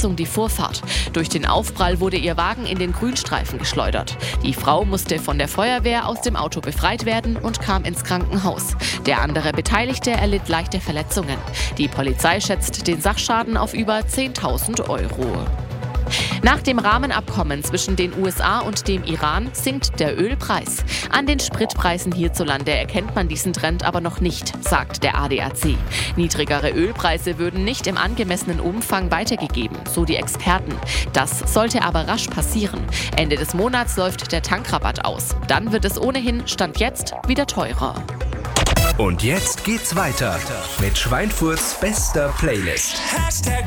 Verletzung die Vorfahrt. Durch den Aufprall wurde ihr Wagen in den Grünstreifen geschleudert. Die Frau musste von der Feuerwehr aus dem Auto befreit werden und kam ins Krankenhaus. Der andere Beteiligte erlitt leichte Verletzungen. Die Polizei schätzt den Sachschaden auf über 10.000 Euro. Nach dem Rahmenabkommen zwischen den USA und dem Iran sinkt der Ölpreis. An den Spritpreisen hierzulande erkennt man diesen Trend aber noch nicht, sagt der ADAC. Niedrigere Ölpreise würden nicht im angemessenen Umfang weitergegeben, so die Experten. Das sollte aber rasch passieren. Ende des Monats läuft der Tankrabatt aus. Dann wird es ohnehin, Stand jetzt, wieder teurer. Und jetzt geht's weiter mit Schweinfurts bester Playlist.